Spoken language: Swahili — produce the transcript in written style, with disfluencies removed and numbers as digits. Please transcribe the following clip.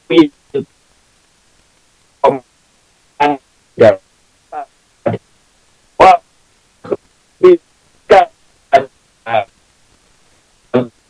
มีความอย่างว่ามีการ